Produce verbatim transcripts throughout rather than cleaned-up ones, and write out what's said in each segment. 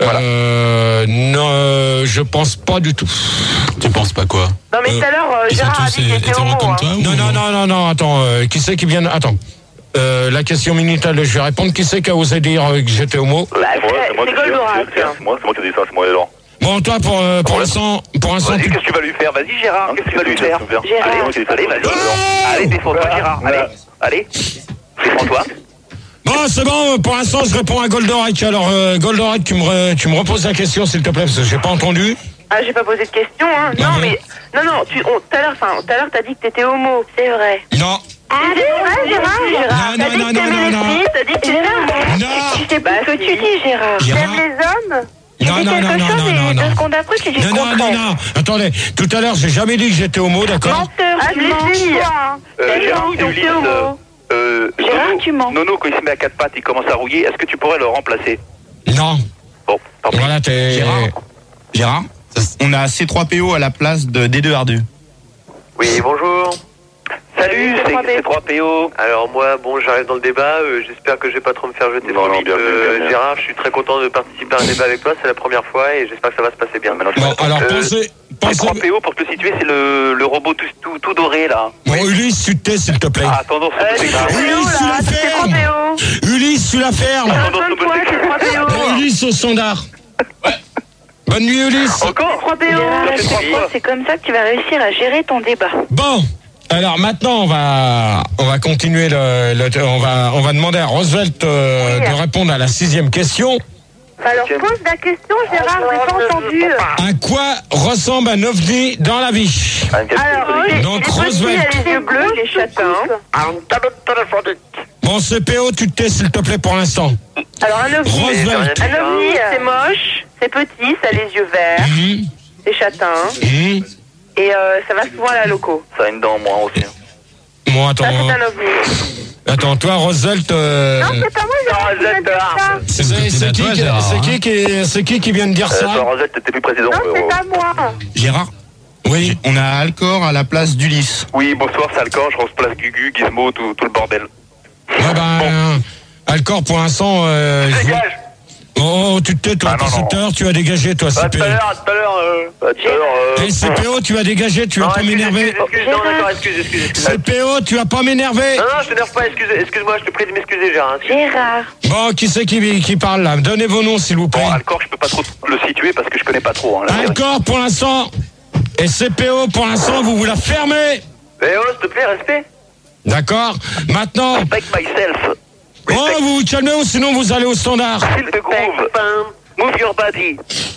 Voilà. Euh, non, euh, je pense pas du tout. Tu penses pas quoi? Non, mais tout à l'heure, euh, Gérard a dit qu'il était homo. Hein. Non, non, non, non, non, attends, euh, qui c'est qui vient... Attends. Euh, la question Minitel, je vais répondre. Qui c'est qui a osé dire euh, que j'étais homo? Bah, c'est moi, c'est Goldorak. C'est moi, c'est moi qui ai dit ça, c'est moi alors. Bon, toi, pour, euh, pour l'instant... Pour l'instant, Vas-y, tu... qu'est-ce que tu vas lui faire? Vas-y, Gérard, qu'est-ce que tu vas lui faire? Gérard. Allez, allez, vas-y. Allez, défends-toi, Gérard. Allez, allez. Défends-toi. Bon, c'est bon, pour l'instant, je réponds à Goldorak. Alors, euh, Goldorak, tu me, re... tu me reposes la question, s'il te plaît, parce que j'ai pas entendu. Ah, j'ai pas posé de question, hein. Non, Ah, mais... Non, non, tu... on- tout à l'heure, enfin, tout à l'heure, t'as dit que t'étais homo. C'est vrai. Non. Ah, c'est vrai, Gérard. Non, T'as non, dit non, que t'aimais non, les non. filles, t'as dit que t'étais homo. Non. Tu sais pas ce que tu dis, Gérard. Gérard. T'aimes les hommes? Non, non, non, non, non, non, non. Deux secondes après, tu dis le Non, non, non, contraire. non. Attendez, tout à l'heure, j'ai jamais dit que j'étais homo, d'accord? Menteur, ah, tu mens. Euh, Gérard, donc Ulysse, t'es homo. euh, Gérard, Nono, tu mens. Nono, quand il se met à quatre pattes, il commence à rouiller. Est-ce que tu pourrais le remplacer? Non. Bon, tant pis. Voilà, t'es... Gérard Gérard On a C trois P O à la place de D deux R deux. Oui, bonjour. Salut, Salut, c'est trois P O. Alors moi, bon, j'arrive dans le débat, euh, j'espère que je vais pas trop me faire jeter Non, sur non, l'île. bien sûr, Euh, bien sûr. Gérard, je suis très content de participer à un débat avec toi, c'est la première fois et j'espère que ça va se passer bien. Maintenant, je Bon, vais- alors, Euh, pensez... C pensez... trois P O, pour te situer, c'est le, le robot tout, tout, tout doré, là. Bon, Ulysse, tu te tais, s'il te plaît. Ah, tendance Euh, au c'est Pékin. trois P O, Ulysse, tu là. la C'est trois P O. Ulysse, tu la fermes. Donne-toi, c'est trois P O. Bon, Ulysse au standard. Bonne nuit, Ulysse. Encore trois P O. Ça fait trois fois. C'est comme ça que tu vas réussir à gérer ton débat. Bon, alors maintenant on va on va continuer le, le- on va on va demander à Roosevelt euh, Oui. de répondre à la sixième question. Alors pose la question, Gérard, j'ai pas entendu. À quoi ressemble un ovni dans la vie? Alors, il est, Donc, il est petit, Roosevelt. il a les yeux bleus, il est châtain. Bon, C P O, tu te tais, s'il te plaît, pour l'instant. Alors un ovni, Roosevelt. un ovni, c'est moche, c'est petit, ça a les yeux verts, Hum, c'est châtain, hum. et euh, ça va souvent à la loco. Ça a une dent, moi aussi. Bon, attends, Ça, c'est un ovni. attends, toi, Roosevelt, euh, Non, c'est pas moi, Gérard, qui viens de dire ça. c'est c'est qui, qui- c'est qui, qui, c'est qui qui vient de dire Euh, ça? toi, Rosette, t'étais plus président. Non, euh, c'est pas moi. Gérard Oui. On a Alcor à la place d'Ulysse. Oui, bonsoir, c'est Alcor, je remplace Gugu, Gizmo, tout, tout le bordel. Ouais, ben, Alcor, pour l'instant, euh, je- Dégage. oh, tu te tais, toi, Ah, non, non. tout à l'heure, tu as dégagé, toi, Ah, C tout P O. à l'heure, tout à l'heure, euh, tout à l'heure, euh... Et C P O, tu as dégagé, tu vas Non, pas excuse, m'énerver. excuse, excuse, non, d'accord, excuse, excuse, excuse. C P O, tu vas pas m'énerver. Non, non, je t'énerve pas, excuse, excuse-moi, je te prie de m'excuser, Gérard. Gérard. Bon, qui c'est qui, qui parle là? Donnez vos noms, s'il vous plaît. Bon, Alcor, je peux pas trop le situer parce que je connais pas trop, hein, la série. Alcor, pour l'instant. Et C P O, pour l'instant, vous vous la fermez. Eh oh, s'il te plaît, respect. D'accord? Maintenant, Respect myself. oh, vous vous calmez ou sinon vous allez au standard. Feel the groove. Move your body.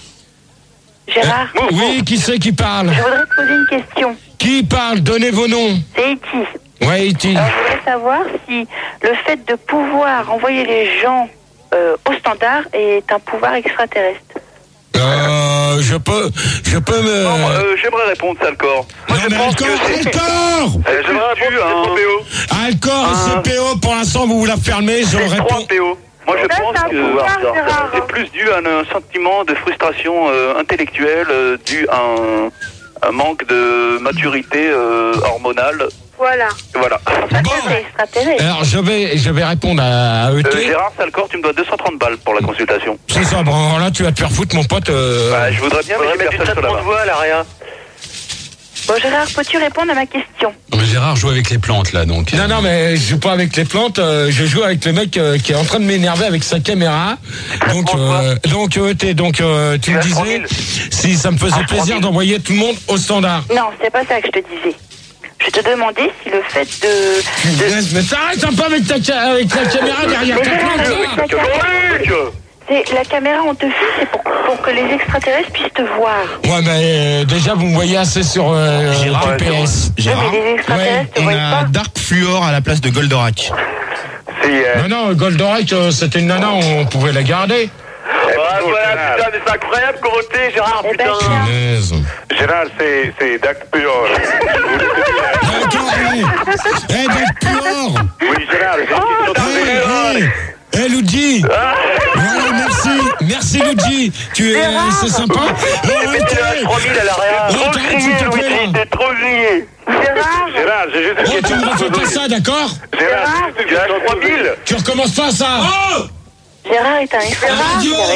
Gérard, Move, Oui, move. qui c'est qui parle? je voudrais te poser une question. Qui parle? Donnez vos noms. C'est E T. Ouais, E T. Alors, je voudrais savoir si le fait de pouvoir envoyer les gens euh, au standard est un pouvoir extraterrestre. Euh, je peux, je peux me... Non, moi, euh, j'aimerais répondre, c'est Alcor. Moi, Non, je mais pense Alcor, que c'est... Alcor! Euh, J'aimerais répondre, c'est trois P O. Alcor et C P O, pour l'instant, vous vous la fermez, je C'est réponds. trois P O. Moi, je Ça, pense c'est un que pouvoir, Gérard. c'est plus dû à un sentiment de frustration euh, intellectuelle, euh, dû à un, un manque de maturité euh, hormonale. Voilà. Voilà. Ça, Bon. c'est extraterrestre. Alors, je vais, je vais répondre à, à E T. Euh, Gérard Salcor, tu me dois deux cent trente balles pour la consultation. C'est ça, bon, alors là, tu vas te faire foutre, mon pote. Euh... Bah, je voudrais bien, mais Faudrait j'ai mettre du personne sur la traitement de main. voix, là, rien. Bon, Gérard, peux-tu répondre à ma question? Non, mais Gérard joue avec les plantes là donc. Non, non, mais je joue pas avec les plantes, euh, je joue avec le mec euh, qui est en train de m'énerver avec sa caméra. Donc, euh, donc, euh, t'es- donc euh, tu me Tu as cent disais, mille. si ça me faisait Ah, plaisir cent mille. d'envoyer tout le monde au standard. Non, c'est pas ça que je te disais. Je te demandais si le fait de... Tu de... restes- mais t'arrêtes un peu avec ta, ca- avec ta caméra derrière ta Mais plante, Gérard, là. la caméra, c'est la caméra, on te filme, c'est pour, pour que les extraterrestres puissent te voir. Ouais, mais euh, déjà, vous me voyez assez sur euh, Gérard, G P S. Gérard, mais les extraterrestres te on voient a pas. Dark Fluor à la place de Goldorak. C'est... Euh... Non, non, Goldorak, euh, c'était une nana, on pouvait la garder. Ah, voilà, putain, mais c'est incroyable, Coroté, Gérard, Eh ben, putain. tiens. Punaise. Gérard, c'est, c'est Dac Pure. D'accord, hey, hey, Dark Pure. Oui, Gérard, j'ai une Oh, question de Hey, hey, hey, Luigi. Voilà, merci, merci Luigi. Tu es, Gérard. c'est sympa. Oh, ouais, t'es- trois mille, elle a rien. Oh, t'arrêtes, s'il te plaît, là. t'es trop lié. Gérard, Gérard, j'ai juste une Oh, tu question. me refais pas ça, d'accord? Gérard, j'ai juste une question. trois mille. Tu recommences pas ça. Gérard est un extraterrestre. Radio.